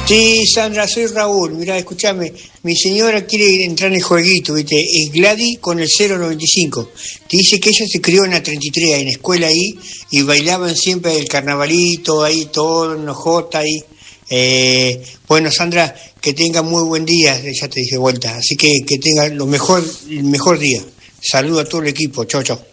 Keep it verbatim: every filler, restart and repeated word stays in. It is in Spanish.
Sí, Sandra, soy Raúl. Mirá, escúchame, mi señora quiere entrar en el jueguito, ¿viste? Es Gladys con el cero noventa y cinco. Te dice que ella se crió en la treinta y tres, en la escuela ahí, y bailaban siempre el carnavalito, ahí todo, en Ojota ahí. Eh, bueno, Sandra, que tenga muy buen día, ya te dije vuelta. Así que que tenga lo mejor, el mejor día. Saludo a todo el equipo. Chau, chau.